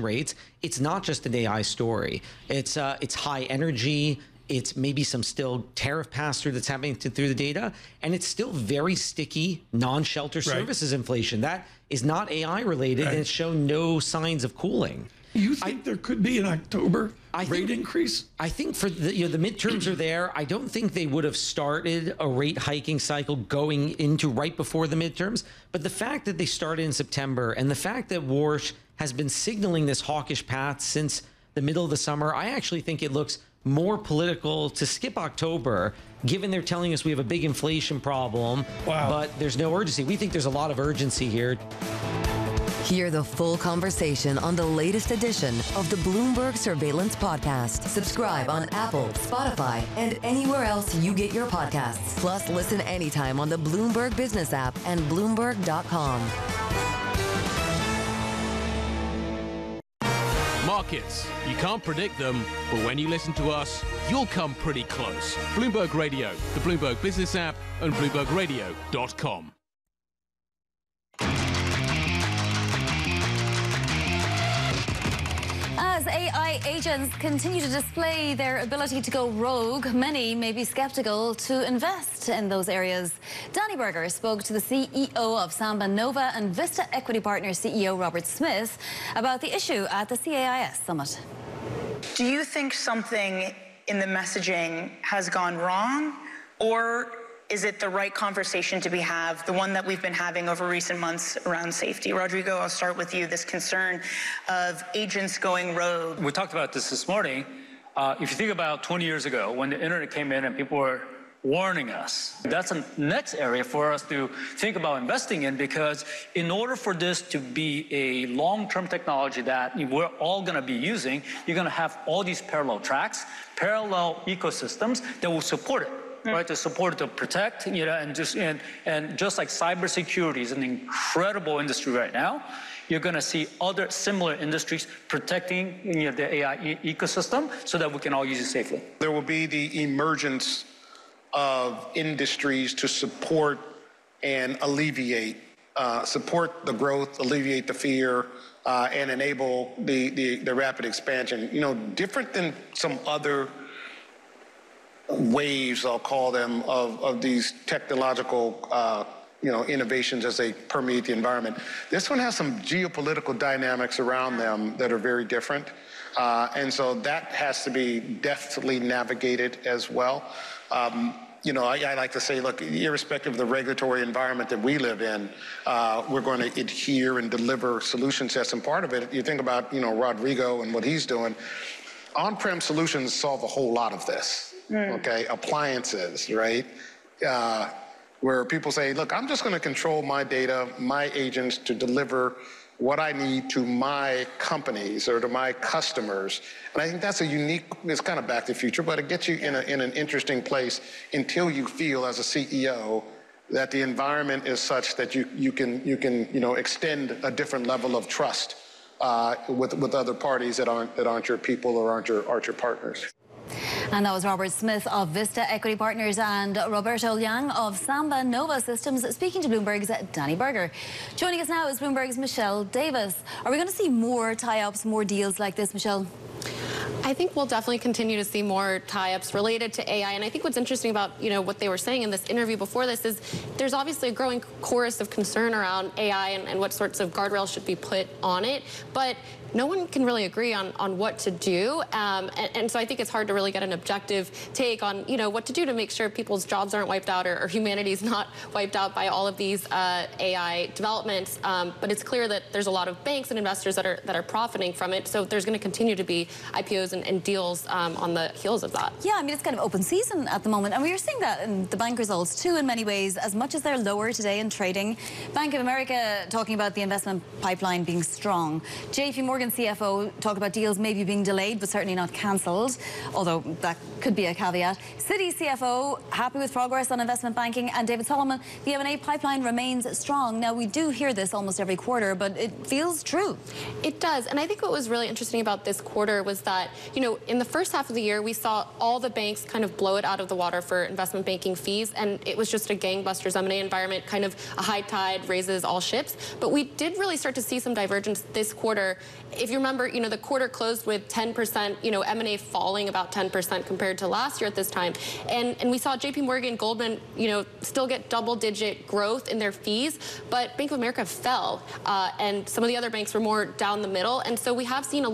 rates, it's not just an AI story. It's high energy. It's maybe some still tariff pass-through that's happening through the data, and it's still very sticky non-shelter services inflation. That is not AI related, and it's shown no signs of cooling. You think there could be an October rate increase? I think for the midterms are there. I don't think they would have started a rate hiking cycle going into right before the midterms. But the fact that they started in September and the fact that Warsh has been signaling this hawkish path since the middle of the summer, I actually think it looks more political to skip October, given they're telling us we have a big inflation problem, but there's no urgency. We think there's a lot of urgency here. Hear the full conversation on the latest edition of the Bloomberg Surveillance Podcast. Subscribe on Apple, Spotify, and anywhere else you get your podcasts. Plus, listen anytime on the Bloomberg Business app and Bloomberg.com. Markets. You can't predict them, but when you listen to us, you'll come pretty close. Bloomberg Radio, the Bloomberg Business app, and BloombergRadio.com. As AI agents continue to display their ability to go rogue, many may be skeptical to invest in those areas. Danny Berger spoke to the CEO of Samba Nova and Vista Equity Partners CEO Robert Smith about the issue at the CAIS Summit. Do you think something in the messaging has gone wrong, or is it the right conversation to have, the one that we've been having over recent months around safety? Rodrigo, I'll start with you. This concern of agents going rogue. We talked about this morning. If you think about 20 years ago, when the internet came in and people were warning us, that's the next area for us to think about investing in, because in order for this to be a long-term technology that we're all going to be using, you're going to have all these parallel tracks, parallel ecosystems that will support it. Right, to support, to protect, and just like cybersecurity is an incredible industry right now, you're going to see other similar industries protecting the AI ecosystem so that we can all use it safely. There will be the emergence of industries to support and alleviate, support the growth, alleviate the fear, and enable the rapid expansion. Different than some other waves, I'll call them, of these technological innovations as they permeate the environment. This one has some geopolitical dynamics around them that are very different. And so that has to be deftly navigated as well. I like to say, look, irrespective of the regulatory environment that we live in, we're going to adhere and deliver solution sets. And part of it, you think about, Rodrigo and what he's doing, on-prem solutions solve a whole lot of this. Okay, appliances, right? Where people say, look, I'm just going to control my data, my agents to deliver what I need to my companies or to my customers. And I think that's a unique, it's kind of back to the future, but it gets you in an interesting place until you feel as a CEO that the environment is such that you can extend a different level of trust with other parties that aren't your people or aren't your partners. And that was Robert Smith of Vista Equity Partners and Roberto Liang of Samba Nova Systems speaking to Bloomberg's Danny Berger. Joining us now is Bloomberg's Michelle Davis. Are we going to see more tie-ups, more deals like this, Michelle? I think we'll definitely continue to see more tie-ups related to AI. And I think what's interesting about, what they were saying in this interview before this is there's obviously a growing chorus of concern around AI and what sorts of guardrails should be put on it. But no one can really agree on what to do. And so I think it's hard to really get an objective take on, what to do to make sure people's jobs aren't wiped out or humanity's not wiped out by all of these AI developments. But it's clear that there's a lot of banks and investors that are profiting from it. So there's going to continue to be IPOs and deals on the heels of that. Yeah, I mean, it's kind of open season at the moment. And we are seeing that in the bank results, too, in many ways. As much as they're lower today in trading, Bank of America talking about the investment pipeline being strong. JP Morgan CFO talk about deals maybe being delayed, but certainly not cancelled, although that could be a caveat. Citi CFO happy with progress on investment banking. And David Solomon, the M&A pipeline remains strong. Now, we do hear this almost every quarter, but it feels true. It does. And I think what was really interesting about this quarter was that, in the first half of the year, we saw all the banks kind of blow it out of the water for investment banking fees. And it was just a gangbusters M&A environment, kind of a high tide raises all ships. But we did really start to see some divergence this quarter if you remember, the quarter closed with 10%, M&A falling about 10% compared to last year at this time. And we saw JP Morgan, Goldman, still get double-digit growth in their fees, but Bank of America fell, and some of the other banks were more down the middle. And so we have seen a